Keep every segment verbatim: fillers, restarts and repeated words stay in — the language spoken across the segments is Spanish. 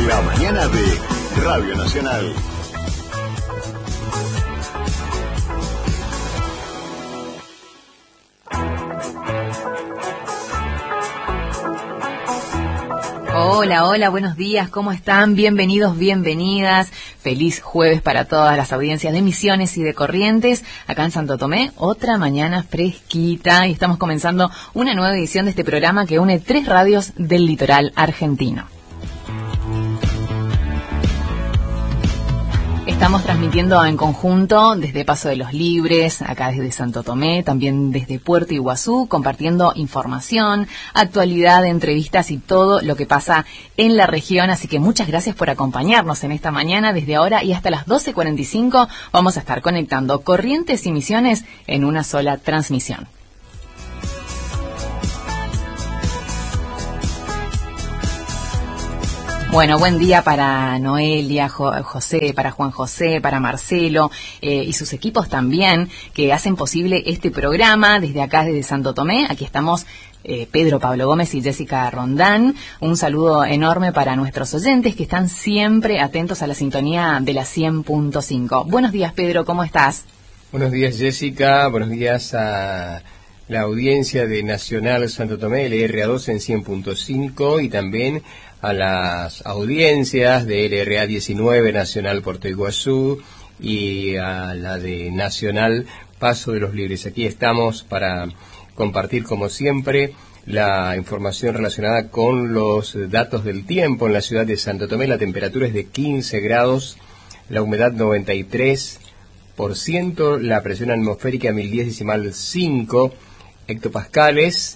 La mañana de Radio Nacional. Hola, hola, buenos días, ¿cómo están? Bienvenidos, bienvenidas. Feliz jueves para todas las audiencias de Misiones y de Corrientes. Acá en Santo Tomé, otra mañana fresquita y estamos comenzando una nueva edición de este programa que une tres radios del litoral argentino. Estamos transmitiendo en conjunto desde Paso de los Libres, acá desde Santo Tomé, también desde Puerto Iguazú, compartiendo información, actualidad, entrevistas y todo lo que pasa en la región. Así que muchas gracias por acompañarnos en esta mañana. Desde ahora y hasta las doce cuarenta y cinco vamos a estar conectando Corrientes y Misiones en una sola transmisión. Bueno, buen día para Noelia, jo- José, para Juan José, para Marcelo eh, y sus equipos también que hacen posible este programa desde acá, desde Santo Tomé. Aquí estamos eh, Pedro Pablo Gómez y Jessica Rondán. Un saludo enorme para nuestros oyentes que están siempre atentos a la sintonía de la cien punto cinco. Buenos días, Pedro, ¿cómo estás? Buenos días, Jessica. Buenos días a la audiencia de Nacional Santo Tomé, L R A dos en cien punto cinco y también a las audiencias de L R A diecinueve Nacional Puerto Iguazú y a la de Nacional Paso de los Libres. Aquí estamos para compartir, como siempre, la información relacionada con los datos del tiempo en la ciudad de Santo Tomé. La temperatura es de quince grados, la humedad noventa y tres por ciento, la presión atmosférica mil diez decimal cinco hectopascales.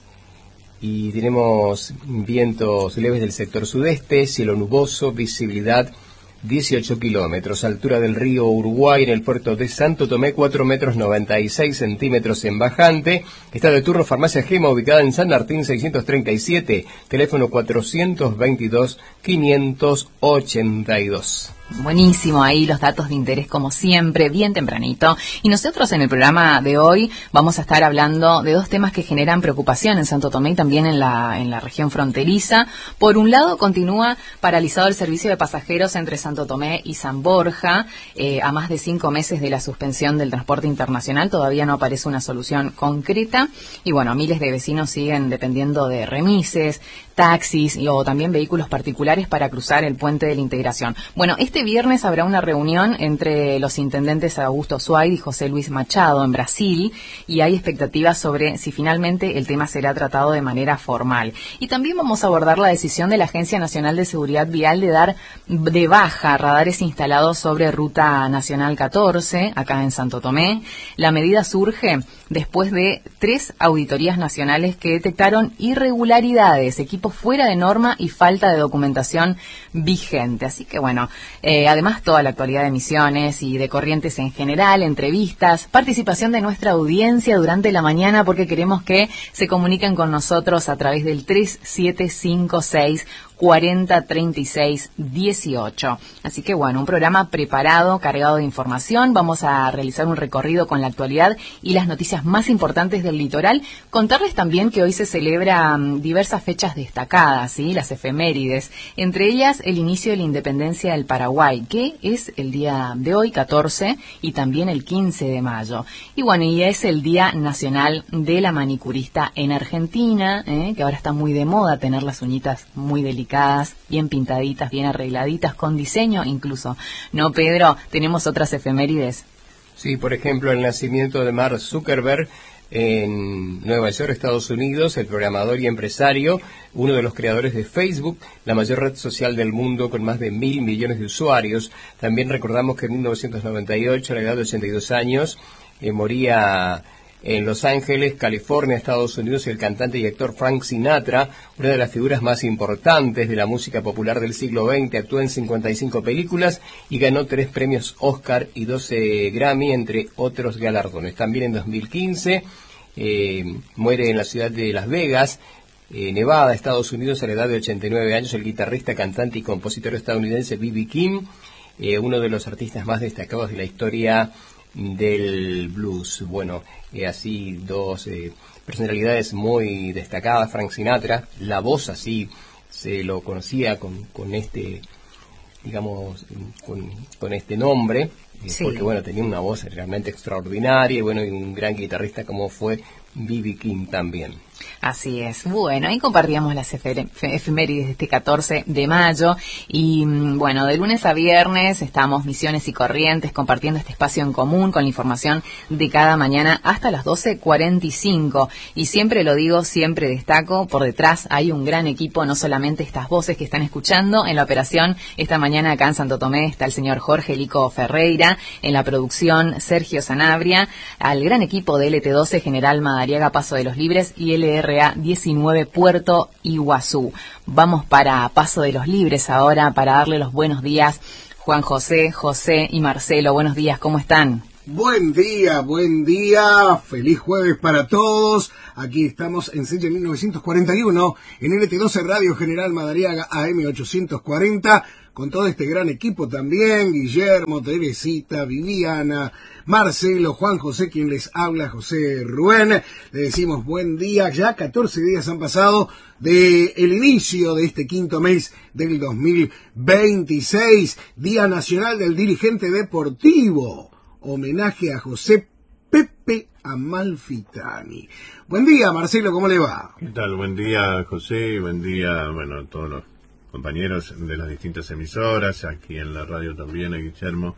Y tenemos vientos leves del sector sudeste, cielo nuboso, visibilidad dieciocho kilómetros, altura del río Uruguay en el puerto de Santo Tomé, cuatro metros noventa y seis centímetros en bajante. Está de turno Farmacia Gema, ubicada en San Martín seiscientos treinta y siete, teléfono cuatrocientos veintidós, quinientos ochenta y dos. Buenísimo, ahí los datos de interés como siempre, bien tempranito. Y nosotros en el programa de hoy vamos a estar hablando de dos temas que generan preocupación en Santo Tomé y también en la, en la región fronteriza. Por un lado, continúa paralizado el servicio de pasajeros entre Santo Tomé y San Borja, eh, a más de cinco meses de la suspensión del transporte internacional. Todavía no aparece una solución concreta. Y bueno, miles de vecinos siguen dependiendo de remises, taxis y, o también vehículos particulares para cruzar el puente de la Integración. Bueno, este viernes habrá una reunión entre los intendentes Augusto Suaid y José Luis Machado en Brasil y hay expectativas sobre si finalmente el tema será tratado de manera formal. Y también vamos a abordar la decisión de la Agencia Nacional de Seguridad Vial de dar de baja radares instalados sobre Ruta Nacional catorce, acá en Santo Tomé. La medida surge después de tres auditorías nacionales que detectaron irregularidades, equipos fuera de norma y falta de documentación vigente. Así que bueno, eh, además toda la actualidad de Misiones y de Corrientes en general, entrevistas, participación de nuestra audiencia durante la mañana porque queremos que se comuniquen con nosotros a través del tres siete cinco seis cuarenta treinta y seis dieciocho. Así que bueno, un programa preparado, cargado de información. Vamos a realizar un recorrido con la actualidad y las noticias más importantes del litoral. Contarles también que hoy se celebran diversas fechas destacadas, ¿sí? Las efemérides. Entre ellas, el inicio de la independencia del Paraguay, que es el día de hoy, catorce, y también el quince de mayo. Y bueno, y es el Día Nacional de la Manicurista en Argentina, ¿eh? Que ahora está muy de moda tener las uñitas muy delicadas, bien pintaditas, bien arregladitas, con diseño incluso. ¿No, Pedro? Tenemos otras efemérides. Sí, por ejemplo, el nacimiento de Mark Zuckerberg en Nueva York, Estados Unidos, el programador y empresario, uno de los creadores de Facebook, la mayor red social del mundo con más de mil millones de usuarios. También recordamos que en mil novecientos noventa y ocho, a la edad de ochenta y dos años, eh, moría en Los Ángeles, California, Estados Unidos, el cantante y actor Frank Sinatra, una de las figuras más importantes de la música popular del siglo veinte. Actuó en cincuenta y cinco películas y ganó tres premios Oscar y doce Grammy, entre otros galardones. También en dos mil quince eh, muere en la ciudad de Las Vegas, eh, Nevada, Estados Unidos, a la edad de ochenta y nueve años, el guitarrista, cantante y compositor estadounidense B B King, eh, uno de los artistas más destacados de la historia del blues. Bueno, eh, así dos eh, personalidades muy destacadas. Frank Sinatra, la voz así se lo conocía con, con este digamos, con, con este nombre, sí. Porque bueno, tenía una voz realmente extraordinaria y bueno, y un gran guitarrista como fue B B King también. Así es. Bueno, ahí compartíamos las efemérides de este catorce de mayo y bueno, de lunes a viernes estamos Misiones y Corrientes compartiendo este espacio en común con la información de cada mañana hasta las doce cuarenta y cinco y siempre lo digo, siempre destaco, por detrás hay un gran equipo, no solamente estas voces que están escuchando en la operación esta mañana acá en Santo Tomé está el señor Jorge Lico Ferreira, en la producción Sergio Sanabria, al gran equipo de L T doce General Madariaga Paso de los Libres y L R A diecinueve Puerto Iguazú. Vamos para Paso de los Libres ahora para darle los buenos días. Juan José, José y Marcelo, buenos días, ¿cómo están? Buen día, buen día, feliz jueves para todos. Aquí estamos en Seche mil novecientos cuarenta y uno, en L T doce Radio General Madariaga A M ochocientos cuarenta, con todo este gran equipo también, Guillermo, Teresita, Viviana, Marcelo, Juan José, quien les habla, José Rubén. Le decimos buen día, ya catorce días han pasado de el inicio de este quinto mes del dos mil veintiséis, Día Nacional del Dirigente Deportivo. Homenaje a José Pepe Amalfitani. Buen día, Marcelo, ¿cómo le va? ¿Qué tal? Buen día, José, buen día, bueno, a todos los compañeros de las distintas emisoras, aquí en la radio también, a Guillermo,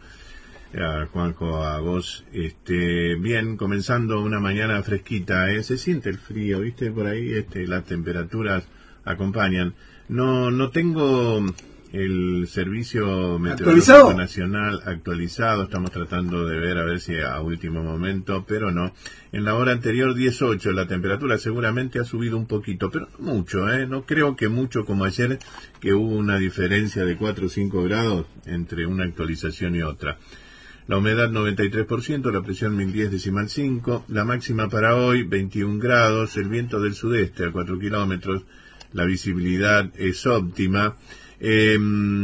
a Juanjo, a vos. Este, bien, comenzando una mañana fresquita, ¿eh? Se siente el frío, ¿viste? Por ahí este, las temperaturas acompañan. No, no tengo el servicio meteorológico nacional actualizado, estamos tratando de ver a ver si a último momento, pero no. En la hora anterior, diez ocho, la temperatura seguramente ha subido un poquito, pero no mucho, ¿eh? No creo que mucho como ayer, que hubo una diferencia de cuatro o cinco grados entre una actualización y otra. La humedad noventa y tres por ciento, la presión mil diez decimal cinco, la máxima para hoy veintiún grados, el viento del sudeste a cuatro kilómetros, la visibilidad es óptima. Eh,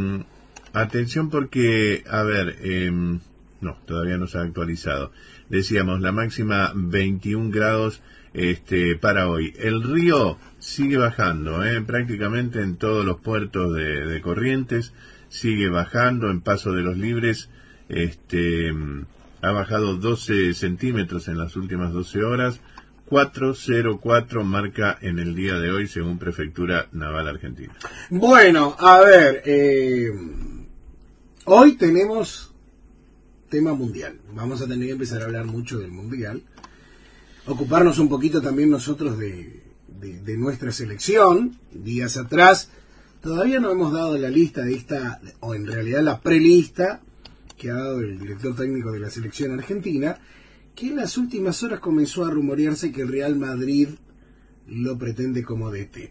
atención porque, a ver, eh, no, todavía no se ha actualizado. Decíamos, la máxima veintiún grados este, para hoy. El río sigue bajando, eh, prácticamente en todos los puertos de, de Corrientes, sigue bajando. En Paso de los Libres este, ha bajado doce centímetros en las últimas doce horas. cuatro cero cuatro marca en el día de hoy según Prefectura Naval Argentina. Bueno, a ver, eh, hoy tenemos tema mundial. Vamos a tener que empezar a hablar mucho del mundial. Ocuparnos un poquito también nosotros de, de, de nuestra selección. Días atrás todavía no hemos dado la lista de esta, o en realidad la prelista que ha dado el director técnico de la selección argentina, que en las últimas horas comenzó a rumorearse que el Real Madrid lo pretende como D T.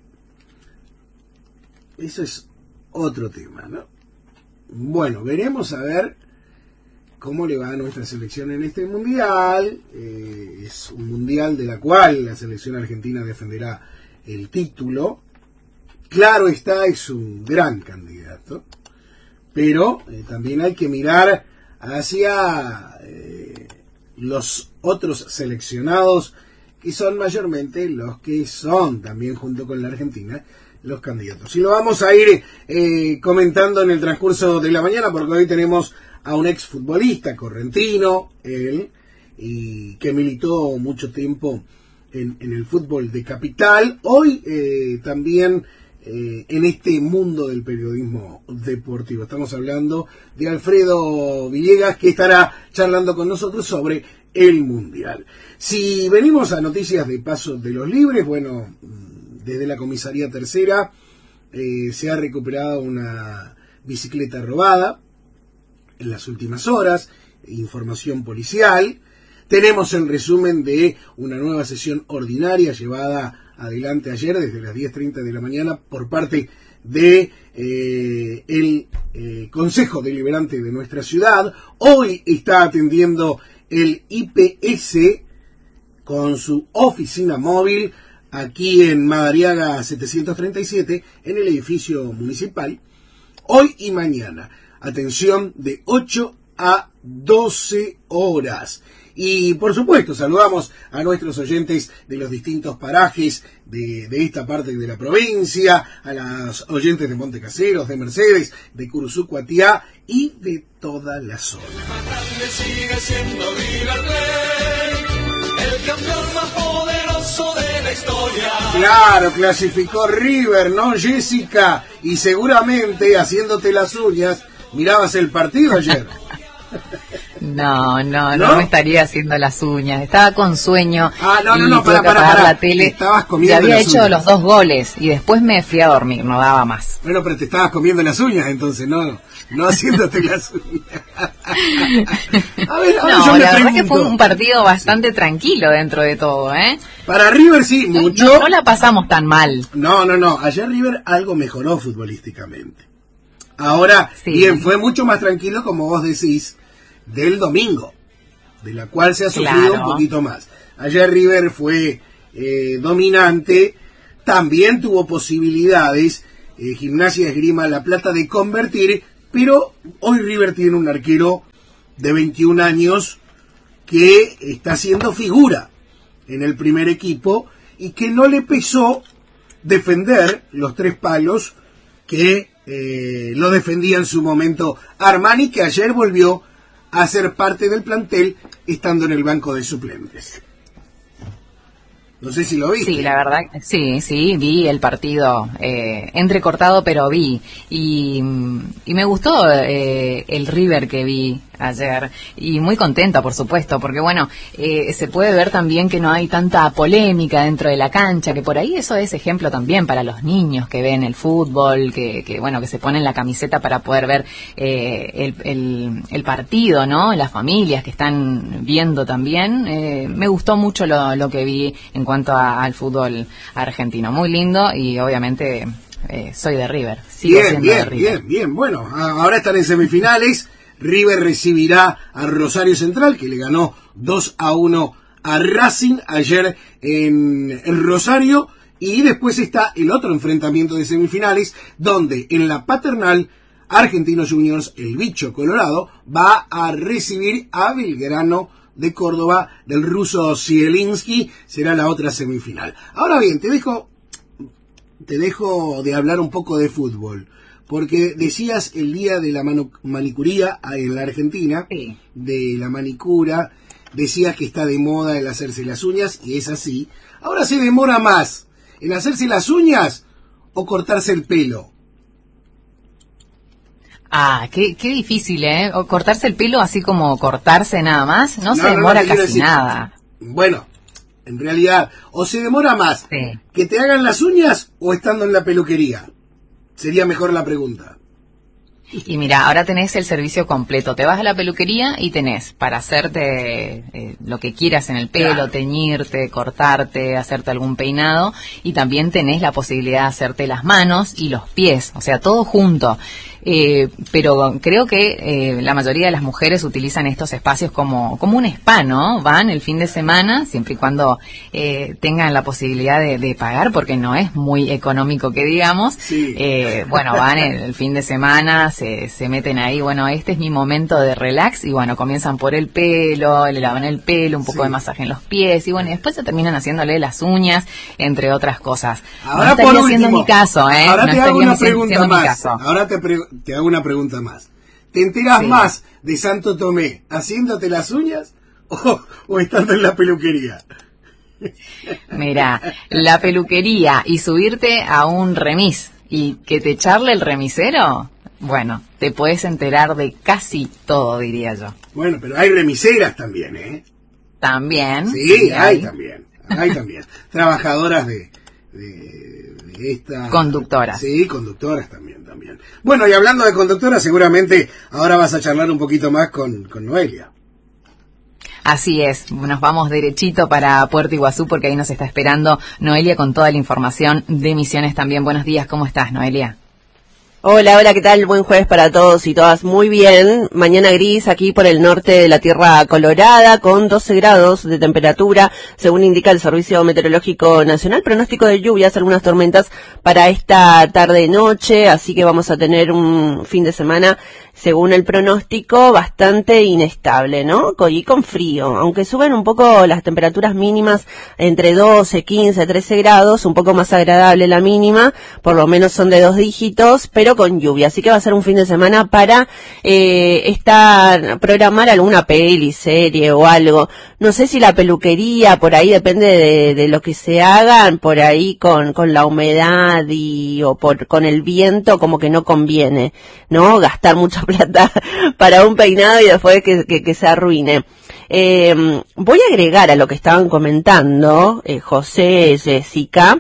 Eso es otro tema, ¿no? Bueno, veremos a ver cómo le va a nuestra selección en este mundial. Eh, es un mundial de la cual la selección argentina defenderá el título. Claro está, es un gran candidato, pero eh, también hay que mirar hacia Eh, los otros seleccionados, que son mayormente los que son también junto con la Argentina los candidatos. Y lo vamos a ir eh, comentando en el transcurso de la mañana, porque hoy tenemos a un exfutbolista correntino, él, y que militó mucho tiempo en, en el fútbol de Capital. Hoy eh, también eh, en este mundo del periodismo deportivo. Estamos hablando de Alfredo Villegas, que estará charlando con nosotros sobre el Mundial. Si venimos a noticias de Paso de los Libres, bueno, desde la comisaría tercera eh, se ha recuperado una bicicleta robada en las últimas horas, información policial. Tenemos el resumen de una nueva sesión ordinaria llevada adelante ayer desde las diez treinta de la mañana por parte de eh, el eh, Consejo Deliberante de nuestra ciudad. Hoy está atendiendo el I P S con su oficina móvil aquí en Madariaga setecientos treinta y siete en el edificio municipal. Hoy y mañana, atención de ocho a doce horas. Y por supuesto, saludamos a nuestros oyentes de los distintos parajes de, de esta parte de la provincia, a los oyentes de Montecaseros, de Mercedes, de Curuzú, Cuatiá y de toda la zona. Sigue siendo River Plate, el campeón más poderoso de la historia. Claro, clasificó River, ¿no, Jessica? Y seguramente, haciéndote las uñas, mirabas el partido ayer. No, no, no, ¿No? no me estaría haciendo las uñas. Estaba con sueño. Ah, no, no, y no, tuve para, que para, apagar para. la tele. Estabas comiendo Ya había las hecho uñas. los dos goles y después me fui a dormir, no daba más. Bueno, pero te estabas comiendo las uñas entonces, no, no haciéndote las uñas. A ver, ahora No, yo me la verdad pregunto, que fue un partido bastante tranquilo dentro de todo, ¿eh? para River sí, No, mucho. no, no la pasamos tan mal. No, no, no, ayer River algo mejoró futbolísticamente. Ahora, Sí. bien, fue mucho más tranquilo, como vos decís, del domingo, de la cual se ha sufrido Claro. un poquito más. Ayer River fue eh, dominante, también tuvo posibilidades, eh, Gimnasia Esgrima La Plata, de convertir, pero hoy River tiene un arquero de veintiún años que está haciendo figura en el primer equipo y que no le pesó defender los tres palos que eh, lo defendía en su momento Armani, que ayer volvió a ser parte del plantel estando en el banco de suplentes. No sé si lo viste. Sí, la verdad, sí, sí, vi el partido eh, entrecortado, pero vi. Y, y me gustó eh, el River que vi ayer. Y muy contenta, por supuesto, porque bueno, eh, se puede ver también que no hay tanta polémica dentro de la cancha, que por ahí eso es ejemplo también para los niños que ven el fútbol, que, que bueno, que se ponen la camiseta para poder ver eh, el, el, el partido, ¿no? Las familias que están viendo también. Eh, me gustó mucho lo, lo que vi en cuanto a, al fútbol argentino. Muy lindo y obviamente eh, soy de River. Sigo Bien, siendo de bien, River. bien, bien. Bueno, a- ahora están en semifinales. River recibirá a Rosario Central, que le ganó dos a uno a Racing ayer en, en Rosario. Y después está el otro enfrentamiento de semifinales, donde en la Paternal, Argentinos Juniors, el bicho colorado, va a recibir a Belgrano de Córdoba, del ruso Zielinski. Será la otra semifinal. Ahora bien, te dejo, te dejo de hablar un poco de fútbol. Porque decías el día de la manu- manicuría en la Argentina, Sí. de la manicura, decías que está de moda el hacerse las uñas, y es así. Ahora se demora más en hacerse las uñas o cortarse el pelo. Ah, qué, qué difícil, ¿eh? O cortarse el pelo así como cortarse nada más, no, No, se no, no, demora te quiero casi decir- nada. Bueno, en realidad, o se demora más Sí. que te hagan las uñas o estando en la peluquería. Sería mejor la pregunta. Y mira, ahora tenés el servicio completo. Te vas a la peluquería y tenés para hacerte eh, lo que quieras en el pelo, Claro. teñirte, cortarte, hacerte algún peinado. Y también tenés la posibilidad de hacerte las manos y los pies. O sea, todo junto. Eh, pero creo que eh, la mayoría de las mujeres utilizan estos espacios como, como un spa, ¿no? Van el fin de semana, siempre y cuando eh, tengan la posibilidad de, de pagar, porque no es muy económico que digamos. Sí. Eh, bueno, van el, el fin de semana, se, se meten ahí, bueno, este es mi momento de relax, y bueno, comienzan por el pelo, le lavan el pelo, un poco Sí. de masaje en los pies, y bueno, y después se terminan haciéndole las uñas, entre otras cosas. Ahora no estaría por haciendo último, mi caso, ¿eh? ahora no te hago estaría una haciendo pregunta mi más. caso. Ahora te, pre- te hago una pregunta más. ¿Te enteras Sí. más de Santo Tomé haciéndote las uñas o, o estando en la peluquería? Mira, la peluquería y subirte a un remis y que te charle el remisero, bueno, te puedes enterar de casi todo, diría yo. Bueno, pero hay remiseras también, ¿eh? También. Sí, hay también. Hay también. Trabajadoras de, de, de esta... Conductoras. Sí, conductoras también, también. Bueno, y hablando de conductoras, seguramente ahora vas a charlar un poquito más con, con Noelia. Así es, nos vamos derechito para Puerto Iguazú porque ahí nos está esperando Noelia con toda la información de Misiones también. Buenos días, ¿cómo estás, Noelia? Hola, hola, ¿qué tal? Buen jueves para todos y todas. Muy bien. Mañana gris aquí por el norte de la Tierra Colorada con doce grados de temperatura, según indica el Servicio Meteorológico Nacional. Pronóstico de lluvias, algunas tormentas para esta tarde-noche, así que vamos a tener un fin de semana, según el pronóstico, bastante inestable, ¿no? Y con frío, aunque suben un poco las temperaturas mínimas entre doce, quince, trece grados, un poco más agradable la mínima, por lo menos son de dos dígitos, pero con lluvia, así que va a ser un fin de semana para eh, estar, programar alguna peli, serie o algo. No sé si la peluquería, por ahí depende de, de lo que se hagan, por ahí con, con la humedad y o por con el viento, como que no conviene, ¿no? Gastar mucha plata para un peinado y después que, que, que se arruine. Eh, voy a agregar a lo que estaban comentando eh, José, Jessica.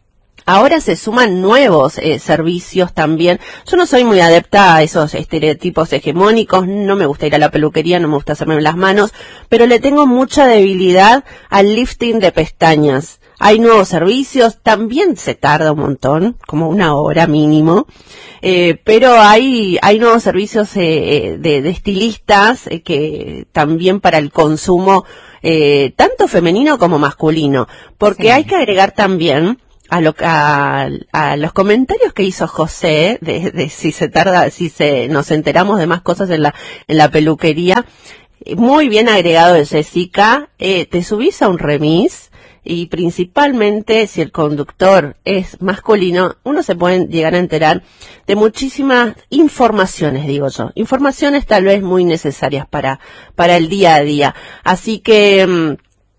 Ahora se suman nuevos eh, servicios también. Yo no soy muy adepta a esos estereotipos hegemónicos, no me gusta ir a la peluquería, no me gusta hacerme las manos, pero le tengo mucha debilidad al lifting de pestañas. Hay nuevos servicios, también se tarda un montón, como una hora mínimo, eh, pero hay hay nuevos servicios eh, de, de estilistas eh, que también para el consumo eh, tanto femenino como masculino, porque sí. Hay que agregar también a, lo, a, a los comentarios que hizo José de, de si se tarda, si se nos enteramos de más cosas en la en la peluquería. Muy bien agregado de Jessica, eh, te subís a un remis y principalmente si el conductor es masculino, uno se puede llegar a enterar de muchísimas informaciones, digo yo, informaciones tal vez muy necesarias para para el día a día. Así que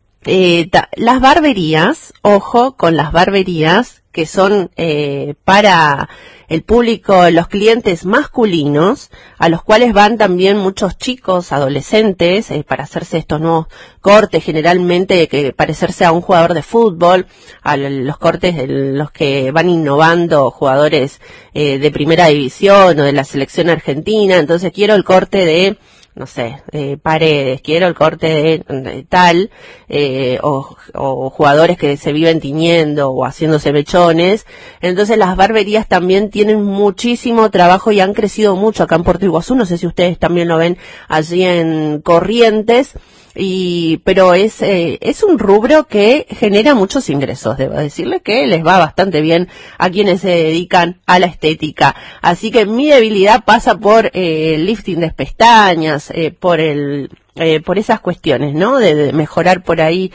eh, ta, las barberías, ojo con las barberías que son eh, para el público, los clientes masculinos, a los cuales van también muchos chicos, adolescentes, eh, para hacerse estos nuevos cortes, generalmente que parecerse a un jugador de fútbol, a los cortes de los que van innovando jugadores eh, de primera división o de la selección argentina. Entonces quiero el corte de no sé, eh, Paredes, quiero el corte de, de tal, eh, o, o jugadores que se viven tiñendo o haciéndose mechones. Entonces las barberías también tienen muchísimo trabajo y han crecido mucho acá en Puerto Iguazú, no sé si ustedes también lo ven allí en Corrientes. Y pero es eh, es un rubro que genera muchos ingresos, debo decirles que les va bastante bien a quienes se dedican a la estética. Así que mi debilidad pasa por eh, el lifting de pestañas, eh, por el eh, por esas cuestiones, ¿no? De, de mejorar por ahí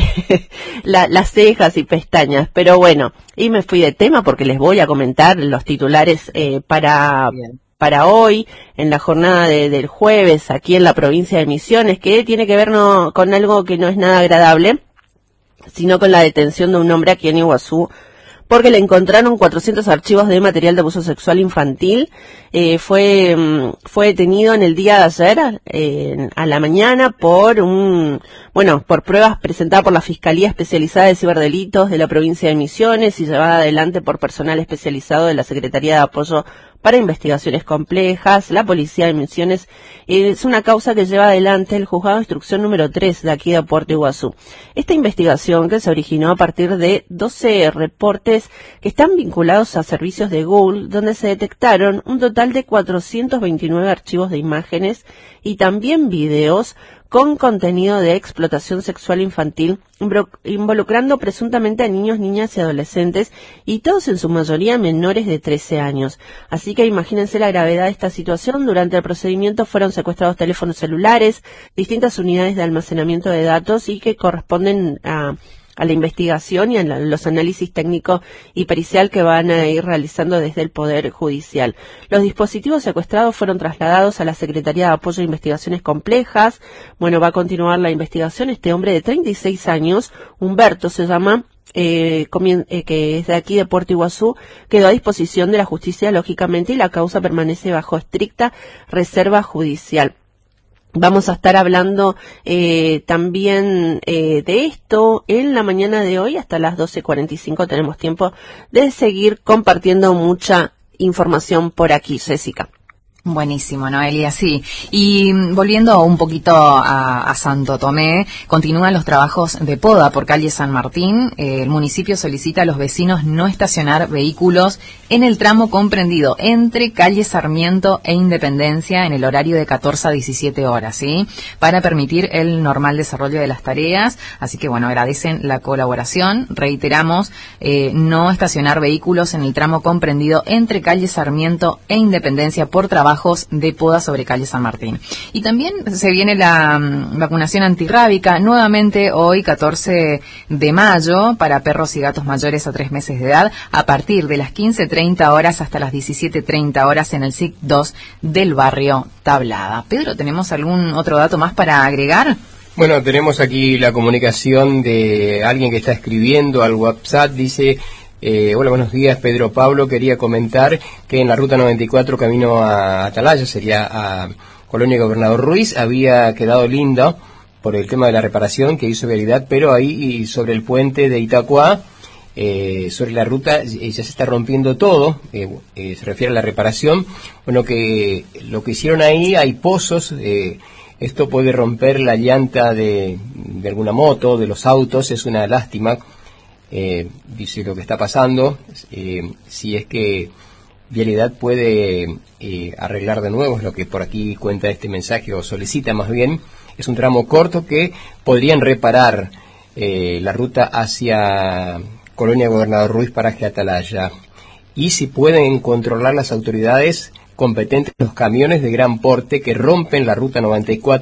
la, las cejas y pestañas. Pero bueno, y me fui de tema porque les voy a comentar los titulares eh, para bien. para hoy, en la jornada de, del jueves, aquí en la provincia de Misiones, que tiene que ver no, con algo que no es nada agradable, sino con la detención de un hombre aquí en Iguazú, porque le encontraron cuatrocientos archivos de material de abuso sexual infantil. Eh, fue fue detenido en el día de ayer, eh, a la mañana, por un bueno por pruebas presentadas por la Fiscalía Especializada de Ciberdelitos de la provincia de Misiones y llevada adelante por personal especializado de la Secretaría de Apoyo para Investigaciones Complejas. La Policía de Misiones eh, es una causa que lleva adelante el Juzgado de Instrucción número tres de aquí de Puerto Iguazú. Esta investigación, que se originó a partir de doce reportes que están vinculados a servicios de Google, donde se detectaron un total de cuatrocientos veintinueve archivos de imágenes y también videos con contenido de explotación sexual infantil, involucrando presuntamente a niños, niñas y adolescentes, y todos en su mayoría menores de trece años. Así que imagínense la gravedad de esta situación. Durante el procedimiento fueron secuestrados teléfonos celulares, distintas unidades de almacenamiento de datos y que corresponden a a la investigación y a la, los análisis técnico y pericial que van a ir realizando desde el Poder Judicial. Los dispositivos secuestrados fueron trasladados a la Secretaría de Apoyo a Investigaciones Complejas. Bueno, va a continuar la investigación. Este hombre de treinta y seis años, Humberto se llama, eh, comien- eh, que es de aquí de Puerto Iguazú, quedó a disposición de la justicia, lógicamente, y la causa permanece bajo estricta reserva judicial. Vamos a estar hablando eh, también eh, de esto en la mañana de hoy. Hasta las doce cuarenta y cinco tenemos tiempo de seguir compartiendo mucha información por aquí, Jessica. Buenísimo, Noelia, sí. Y volviendo un poquito a, a Santo Tomé, continúan los trabajos de poda por calle San Martín. Eh, el municipio solicita a los vecinos no estacionar vehículos en el tramo comprendido entre calle Sarmiento e Independencia en el horario de catorce a diecisiete horas, ¿sí? Para permitir el normal desarrollo de las tareas. Así que, bueno, agradecen la colaboración. Reiteramos, eh, no estacionar vehículos en el tramo comprendido entre calle Sarmiento e Independencia por trabajo de poda sobre calle San Martín. Y también se viene la um, vacunación antirrábica, nuevamente hoy catorce de mayo, para perros y gatos mayores a tres meses de edad, a partir de las quince treinta horas hasta las diecisiete treinta horas en el S I C dos del barrio Tablada. Pedro, ¿tenemos algún otro dato más para agregar? Bueno, tenemos aquí la comunicación de alguien que está escribiendo al WhatsApp, dice... Eh, hola, buenos días, Pedro Pablo. Quería comentar que en la ruta noventa y cuatro camino a Atalaya, sería a Colonia Gobernador Ruiz, había quedado lindo por el tema de la reparación que hizo Vialidad, pero ahí sobre el puente de Itacuá, eh, sobre la ruta, eh, ya se está rompiendo todo, eh, eh, se refiere a la reparación. Bueno, que lo que hicieron ahí, hay pozos, eh, esto puede romper la llanta de, de alguna moto, de los autos, es una lástima. Eh, dice lo que está pasando, eh, si es que Vialidad puede eh, arreglar de nuevo, es lo que por aquí cuenta este mensaje, o solicita más bien. Es un tramo corto que podrían reparar eh, la ruta hacia Colonia Gobernador Ruiz, paraje Atalaya, y si pueden controlar las autoridades competentes los camiones de gran porte que rompen la ruta noventa y cuatro